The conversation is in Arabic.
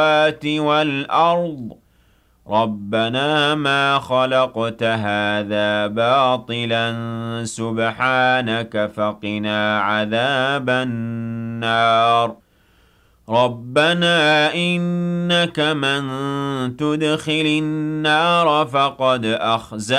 وَالْأَرْضِ رَبَّنَا مَا خَلَقْتَ هَٰذَا بَاطِلًا سُبْحَانَكَ فَقِنَا عَذَابَ النَّارِ رَبَّنَا إِنَّكَ مَن تُدْخِلِ النَّارَ فَقَدْ أَخْزَيْتَهُ